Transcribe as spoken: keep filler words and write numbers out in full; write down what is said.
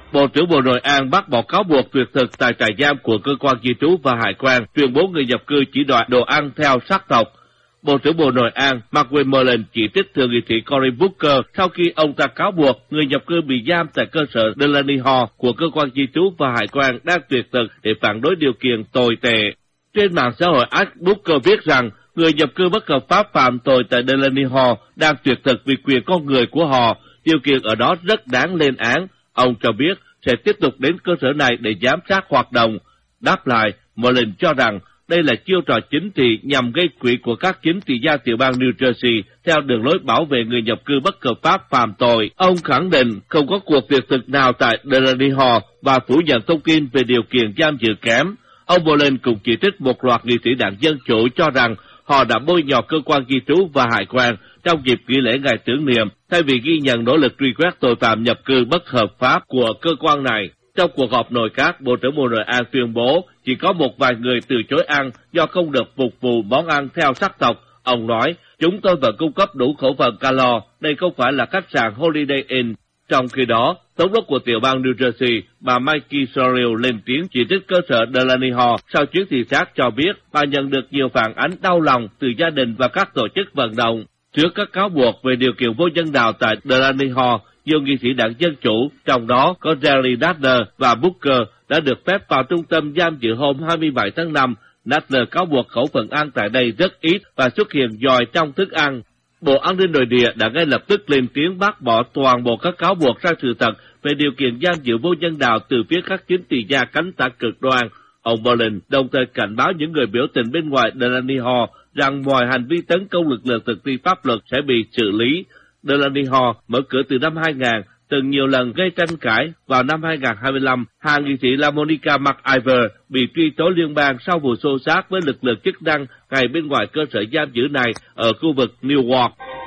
Bộ trưởng Bộ Nội an bác bỏ cáo buộc tuyệt thực tại trại giam của cơ quan di trú và hải quan, tuyên bố người nhập cư chỉ đòi đồ ăn theo sắc tộc. Bộ trưởng Bộ Nội an Mark Wayne chỉ trích thượng nghị sĩ Cory Booker sau khi ông ta cáo buộc người nhập cư bị giam tại cơ sở Delaney Hall của cơ quan di trú và hải quan đang tuyệt thực để phản đối điều kiện tồi tệ. Trên mạng xã hội X, Booker viết rằng người nhập cư bất hợp pháp phạm tội tại Delaney Hall đang tuyệt thực vì quyền con người của họ. Điều kiện ở đó rất đáng lên án. Ông cho biết sẽ tiếp tục đến cơ sở này để giám sát hoạt động. Đáp lại, Mullen cho rằng đây là chiêu trò chính trị nhằm gây quỹ của các chính trị gia tiểu bang New Jersey theo đường lối bảo vệ người nhập cư bất hợp pháp phạm tội. Ông khẳng định không có cuộc tuyệt thực nào tại Delaney Hall và phủ nhận thông tin về điều kiện giam giữ kém. Ông Mullen cũng chỉ trích một loạt nghị sĩ đảng Dân Chủ cho rằng họ đã bôi nhọ cơ quan di trú và hải quan trong dịp nghỉ lễ ngày tưởng niệm, thay vì ghi nhận nỗ lực truy quét tội phạm nhập cư bất hợp pháp của cơ quan này. Trong cuộc họp nội các, Bộ trưởng Bộ Nội an tuyên bố chỉ có một vài người từ chối ăn do không được phục vụ món ăn theo sắc tộc. Ông nói, chúng tôi vẫn cung cấp đủ khẩu phần calo, đây không phải là khách sạn Holiday Inn. Trong khi đó, thống đốc của tiểu bang New Jersey, bà Mikey Sorrell lên tiếng chỉ trích cơ sở Delaney Hall sau chuyến thị sát cho biết bà nhận được nhiều phản ánh đau lòng từ gia đình và các tổ chức vận động. Trước các cáo buộc về điều kiện vô nhân đạo tại Delaney Hall, nhiều nghị sĩ đảng Dân Chủ, trong đó có Jerry Nadler và Booker, đã được phép vào trung tâm giam giữ hôm hai mươi bảy tháng năm. Nadler cáo buộc khẩu phần ăn tại đây rất ít và xuất hiện giòi trong thức ăn. Bộ An ninh Nội địa đã ngay lập tức lên tiếng bác bỏ toàn bộ các cáo buộc sai sự thật về điều kiện giam giữ vô nhân đạo từ phía các chính trị gia cánh tả cực đoan. Ông Bolin đồng thời cảnh báo những người biểu tình bên ngoài Delaney Hall rằng mọi hành vi tấn công lực lượng thực thi pháp luật sẽ bị xử lý. Delaney Hall mở cửa từ năm hai nghìn, từng nhiều lần gây tranh cãi. Vào năm hai nghìn không trăm hai mươi lăm, hạ nghị sĩ là Monica McIver bị truy tố liên bang sau vụ xô xát với lực lượng chức năng ngay bên ngoài cơ sở giam giữ này ở khu vực Newark.